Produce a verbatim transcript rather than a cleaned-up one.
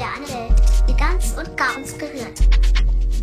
dir eine Welt, die ganz und gar uns berührt.